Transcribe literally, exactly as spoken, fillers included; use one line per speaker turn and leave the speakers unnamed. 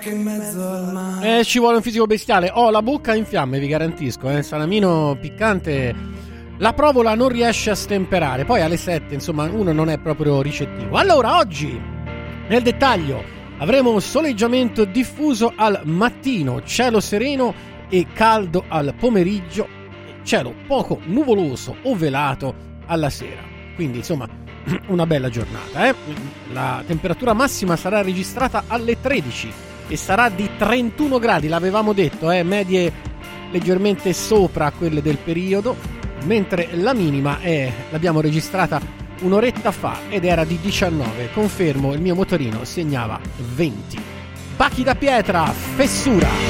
Eh, ci vuole un fisico bestiale. Ho la bocca in fiamme, vi garantisco, eh. Salamino piccante. La provola non riesce a stemperare. Poi alle sette, insomma, uno non è proprio ricettivo. Allora, oggi, nel dettaglio, avremo soleggiamento diffuso al mattino, cielo sereno e caldo al pomeriggio, cielo poco nuvoloso o velato alla sera. Quindi, insomma, una bella giornata, eh? La temperatura massima sarà registrata alle tredici e sarà di trentuno gradi, l'avevamo detto, eh? Medie leggermente sopra quelle del periodo, mentre la minima è, l'abbiamo registrata un'oretta fa ed era di diciannove. Confermo, il mio motorino segnava venti. Bachi da pietra, fessura.